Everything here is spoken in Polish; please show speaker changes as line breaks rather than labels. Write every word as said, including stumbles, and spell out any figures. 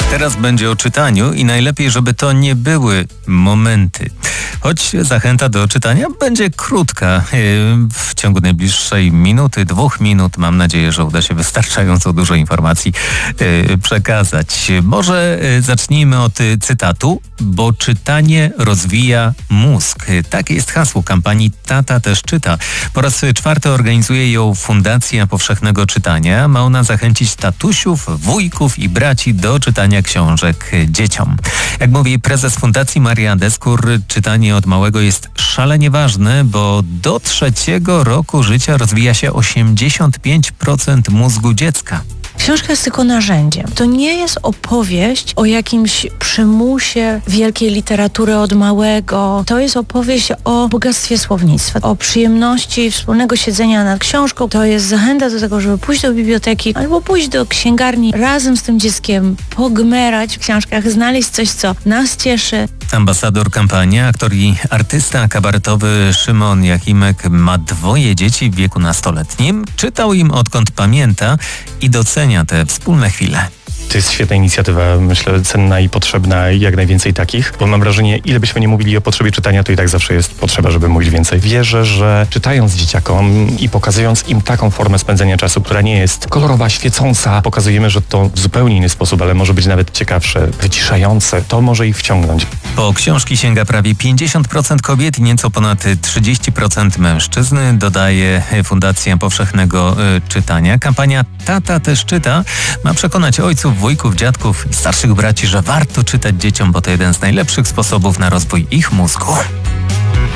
Teraz będzie o czytaniu i najlepiej, żeby to nie były momenty. Choć zachęta do czytania będzie krótka. W ciągu najbliższej minuty, dwóch minut mam nadzieję, że uda się wystarczająco dużo informacji przekazać. Może zacznijmy od cytatu, bo czytanie rozwija mózg. Takie jest hasło kampanii Tata też czyta. Po raz czwarty organizuje ją Fundacja Powszechnego Czytania. Ma ona zachęcić tatusiów, wujków i braci do czytania książek dzieciom. Jak mówi prezes Fundacji Maria Deskur, czytanie od małego jest szalenie ważne, bo do trzeciego roku życia rozwija się osiemdziesiąt pięć procent mózgu dziecka.
Książka jest tylko narzędziem. To nie jest opowieść o jakimś przymusie wielkiej literatury od małego. To jest opowieść o bogactwie słownictwa, o przyjemności wspólnego siedzenia nad książką. To jest zachęta do tego, żeby pójść do biblioteki albo pójść do księgarni razem z tym dzieckiem, pogmerać w książkach, znaleźć coś, co nas cieszy.
Ambasador kampanii, aktor i artysta kabaretowy Szymon Jachimek ma dwoje dzieci w wieku nastoletnim. Czytał im odkąd pamięta i docenia te wspólne chwile.
To jest świetna inicjatywa, myślę, cenna i potrzebna i jak najwięcej takich, bo mam wrażenie, ile byśmy nie mówili o potrzebie czytania, to i tak zawsze jest potrzeba, żeby mówić więcej. Wierzę, że czytając dzieciakom i pokazując im taką formę spędzenia czasu, która nie jest kolorowa, świecąca, pokazujemy, że to w zupełnie inny sposób, ale może być nawet ciekawsze, wyciszające, to może ich wciągnąć.
Po książki sięga prawie pięćdziesiąt procent kobiet i nieco ponad trzydzieści procent mężczyzn, dodaje Fundacja Powszechnego Czytania. Kampania Tata też czyta ma przekonać ojców, wujków, dziadków i starszych braci, że warto czytać dzieciom, bo to jeden z najlepszych sposobów na rozwój ich mózgu.